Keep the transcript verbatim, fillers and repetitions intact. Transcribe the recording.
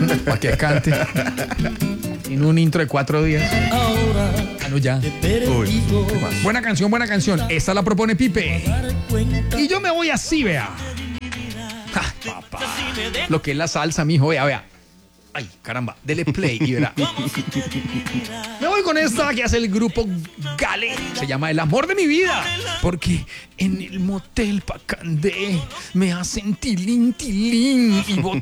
para que cante. En un intro de cuatro días. Ahora Ah, no, ya. Uy, Buena canción, buena canción. Esta la propone Pipe. Y yo me voy así, vea. Ja, papá. Lo que es la salsa, mijo, vea, vea. Ay, caramba, dele play y verá. Me voy con esta que hace el grupo Gale. Se llama El amor de mi vida. Porque en el motel Pacandé me hacen tilín, tilín y botan